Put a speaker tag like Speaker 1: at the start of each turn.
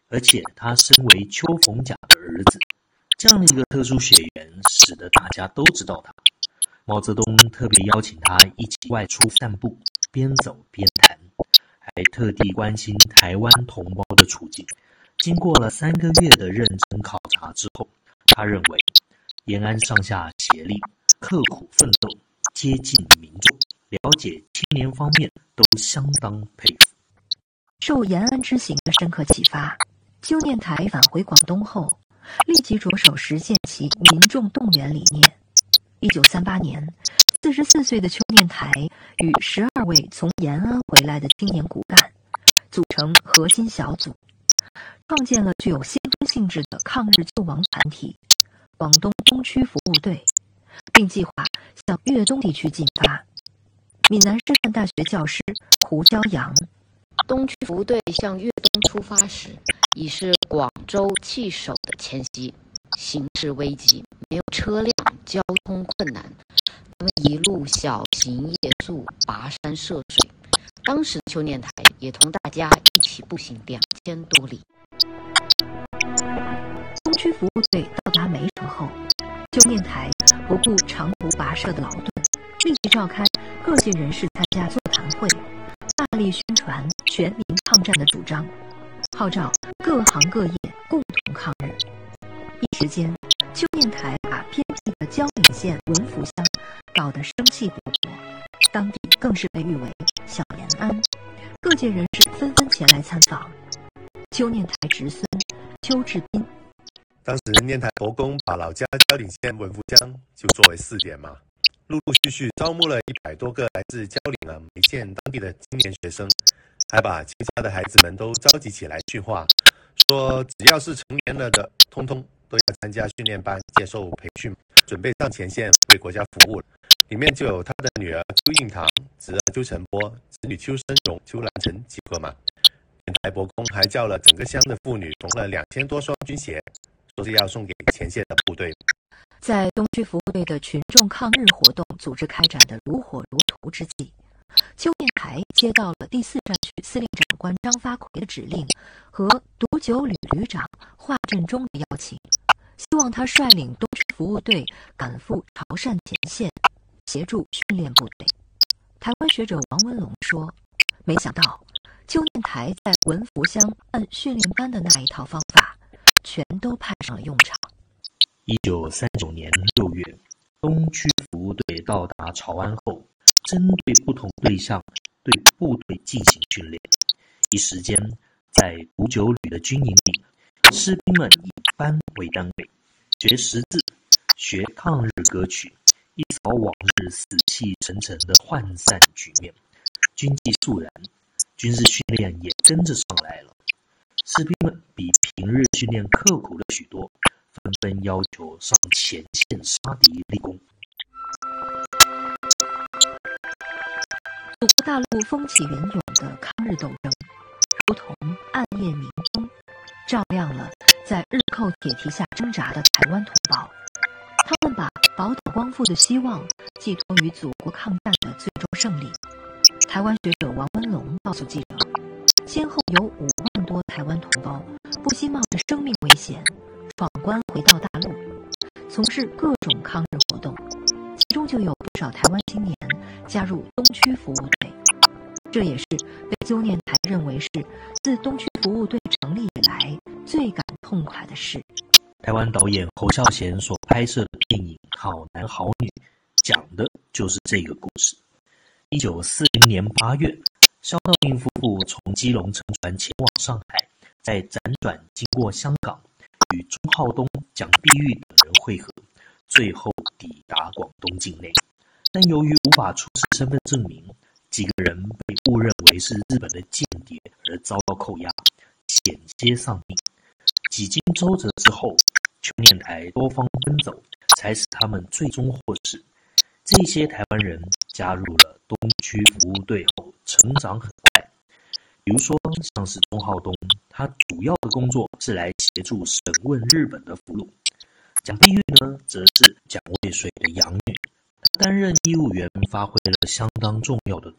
Speaker 1: 而且他身为邱逢甲的儿子，这样的一个特殊血缘，使得大家都知道他。毛泽东特别邀请他一起外出散步，边走边谈，还特地关心台湾同胞的处境。经过了3个月的认真考察之后，他认为延安上下协力，刻苦奋斗，接近民众，了解青年方面都相当佩服。
Speaker 2: 受延安之行的深刻启发，邱念台返回广东后，立即着手实践其民众动员理念。1938年，44岁的邱念台与12位从延安回来的青年骨干，组成核心小组，创建了具有先锋性质的抗日救亡团体——广东东区服务队，并计划向粤东地区进发。闽南师范大学教师胡骄阳：
Speaker 3: 东区服务队向粤东出发时，已是广州弃守的前夕，形势危急，没有车辆，交通困难，他们一路小行夜宿，跋山涉水。当时邱念台也同大家一起步行2000多里。
Speaker 2: 东区服务队到达梅城后，邱念台不顾长途跋涉的劳顿，立即召开各界人士参加座谈会，大力宣传全民抗战的主张，号召各行各业共同抗日。一时间，邱念台把偏僻的蕉岭县文福乡搞得生气勃勃，当地更是被誉为小延安，各界人士纷纷前来参访。邱念台侄孙邱志斌：
Speaker 4: 当时念台国公把老家蕉岭县文福乡就作为试点嘛，陆陆续续招募了100多个来自蕉岭梅县当地的青年学生，还把邱家的孩子们都召集起来训话，说只要是成年了的，通通都要参加训练班，接受培训，准备上前线为国家服务。里面就有他的女儿邱应堂、侄儿邱成波、子女邱生荣、邱兰成几个嘛。念台伯公还叫了整个乡的妇女缝了2000多双军鞋，说是要送给前线的部队。
Speaker 2: 在东区服务队的群众抗日活动组织开展的如火如荼之际，邱念台接到了第4战区司令长官张发奎的指令和独9旅旅长华振中的邀请，希望他率领东区服务队赶赴潮汕前线，协助训练部队。台湾学者王文龙说，没想到邱念台在文福乡办训练班的那一套方法全都派上了用场。
Speaker 1: 1939年6月，东区服务队到达潮安后，针对不同对象对部队进行训练。一时间，在独9旅的军营里，士兵们以班为单位，学识字，学抗日歌曲，一扫往日死气沉沉的涣散局面，军纪肃然，军事训练也跟着上来了。士兵们比平日训练刻苦了许多，纷纷要求上前线杀敌立功。
Speaker 2: 祖国大陆风起云涌的抗日斗争，如同暗夜明灯，照亮了在日寇铁蹄下挣扎的台湾同胞。他们把宝岛光复的希望寄托于祖国抗战的最终胜利。台湾学者王文龙告诉记者，先后有5万多台湾同胞不惜冒着生命危险闯关回到大陆，从事各种抗日活动，其中就有不少台湾青年加入东区服务队。这也是被邱念台认为是自东区服务队成立以来最感痛快的事。
Speaker 1: 台湾导演侯孝贤所拍摄的电影《好男好女》讲的就是这个故事。1940年8月，肖道明夫妇从基隆乘船前往上海，再辗转经过香港，与钟浩东、蒋碧玉等人会合，最后抵达广东境内。但由于无法出示身份证明，几个人被误认为是日本的间谍而遭到扣押，险些丧命。几经周折之后，邱念台多方奔走，才使他们最终获释。这些台湾人加入了东区服务队后，成长很快。比如说，像是钟浩东，他主要的工作是来协助审问日本的俘虏；蒋碧玉呢，则是蒋渭水的养女，他担任医务员，发挥了相当重要的